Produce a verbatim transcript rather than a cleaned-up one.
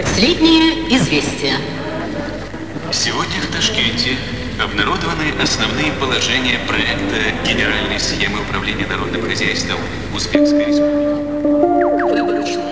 Последние известия. Сегодня в Ташкенте обнародованы основные положения проекта генеральной схемы управления народным хозяйством Узбекской республики. Выборочные